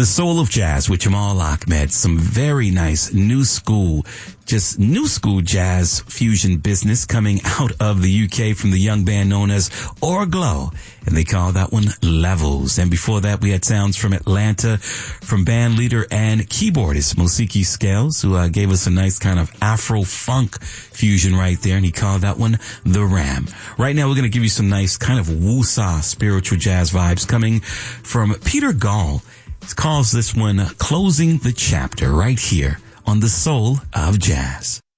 The Soul of Jazz with Jamal Ahmed. Some very nice new school jazz fusion business coming out of the UK from the young band known as Orglow. And they call that one Levels. And before that, we had sounds from Atlanta from band leader and keyboardist Mosiki Scales, who gave us a nice kind of Afro-funk fusion right there. And he called that one The Ram. Right now, we're going to give you some nice kind of woo-saw spiritual jazz vibes coming from Peter Gall. He calls this one Closing the Chapter right here on The Soul of Jazz.